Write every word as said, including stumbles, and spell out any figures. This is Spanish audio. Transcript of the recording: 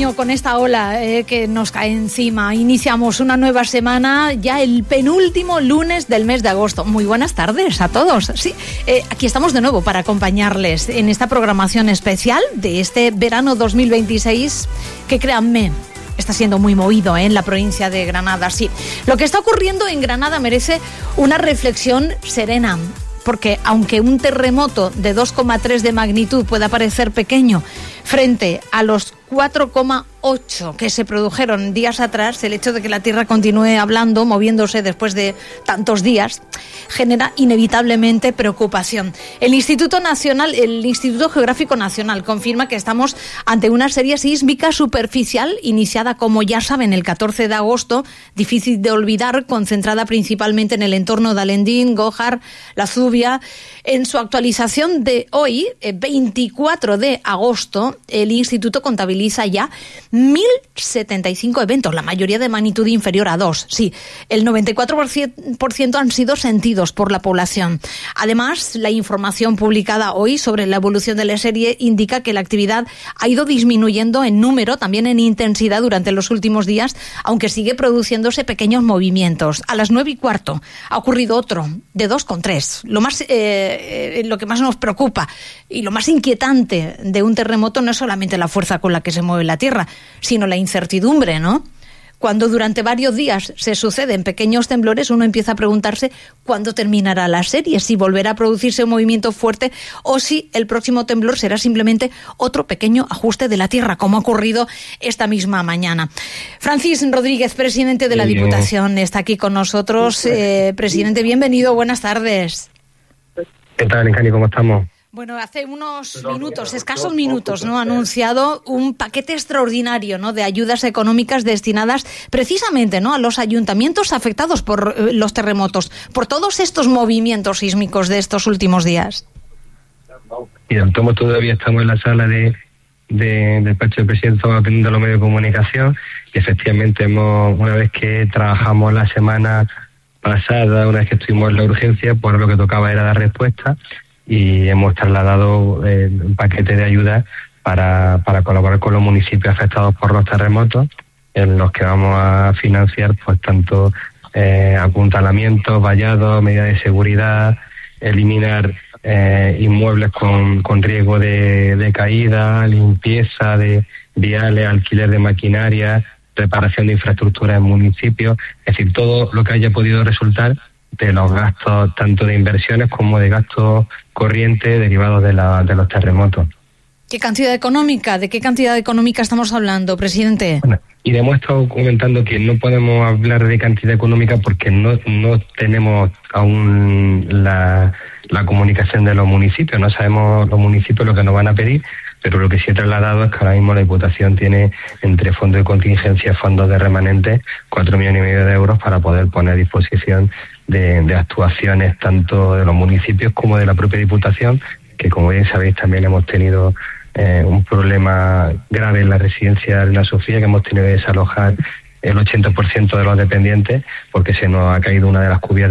otoño con esta ola eh, que nos cae encima. Iniciamos una nueva semana, ya el penúltimo lunes del mes de agosto. Muy buenas tardes a todos. Sí, eh, aquí estamos de nuevo para acompañarles en esta programación especial de este verano dos mil veintiséis, que créanme, está siendo muy movido ¿eh? en la provincia de Granada. Sí, lo que está ocurriendo en Granada merece una reflexión serena, porque aunque un terremoto de dos coma tres de magnitud pueda parecer pequeño frente a los cuatro coma ocho que se produjeron días atrás, el hecho de que la Tierra continúe hablando, moviéndose después de tantos días, genera inevitablemente preocupación. El Instituto Nacional, el Instituto Geográfico Nacional confirma que estamos ante una serie sísmica superficial iniciada, como ya saben, el catorce de agosto, difícil de olvidar, concentrada principalmente en el entorno de Alendín, Gójar, La Zubia. En su actualización de hoy, veinticuatro de agosto, el Instituto contabiliza ya mil setenta y cinco eventos, la mayoría de magnitud inferior a dos. Sí, el noventa y cuatro por ciento han sido sentidos por la población. Además, la información publicada hoy sobre la evolución de la serie indica que la actividad ha ido disminuyendo en número, también en intensidad durante los últimos días, aunque sigue produciéndose pequeños movimientos. A las nueve y cuarto ha ocurrido otro, de dos coma tres. Lo más, eh, lo que más nos preocupa y lo más inquietante de un terremoto no es solamente la fuerza con la que se mueve la Tierra, sino la incertidumbre, ¿no? Cuando durante varios días se suceden pequeños temblores, uno empieza a preguntarse cuándo terminará la serie, si volverá a producirse un movimiento fuerte o si el próximo temblor será simplemente otro pequeño ajuste de la Tierra, como ha ocurrido esta misma mañana. Francis Rodríguez, presidente de la Diputación, está aquí con nosotros. Eh, presidente, bienvenido, buenas tardes. ¿Qué tal, Encani? ¿Cómo estamos? Bueno, hace unos minutos, escasos minutos, ¿no?, ha anunciado un paquete extraordinario, ¿no?, de ayudas económicas destinadas precisamente, ¿no?, a los ayuntamientos afectados por eh, los terremotos, por todos estos movimientos sísmicos de estos últimos días. Y tomo todavía estamos en la sala de, de del despacho del presidente, estamos atendiendo a los medios de comunicación y efectivamente hemos, una vez que trabajamos la semana pasada, una vez que estuvimos en la urgencia, pues lo que tocaba era dar respuesta. Y hemos trasladado eh, un paquete de ayuda para, para colaborar con los municipios afectados por los terremotos, en los que vamos a financiar pues tanto eh, apuntalamientos, vallados, medidas de seguridad, eliminar eh, inmuebles con, con riesgo de, de caída, limpieza de viales, alquiler de maquinaria, reparación de infraestructura en municipios, es decir, todo lo que haya podido resultar de los gastos tanto de inversiones como de gastos corrientes derivados de, la, de los terremotos. ¿Qué cantidad económica? ¿De qué cantidad económica estamos hablando, presidente? Bueno, y hemos estado comentando que no podemos hablar de cantidad económica porque no, no tenemos aún la, la comunicación de los municipios, no sabemos los municipios lo que nos van a pedir, pero lo que sí he trasladado es que ahora mismo la Diputación tiene entre fondos de contingencia y fondos de remanente cuatro millones y medio de euros para poder poner a disposición de, de actuaciones tanto de los municipios como de la propia Diputación, que como bien sabéis también hemos tenido eh, un problema grave en la residencia de la Sofía, que hemos tenido que desalojar el ochenta por ciento de los dependientes porque se nos ha caído una de las cubiertas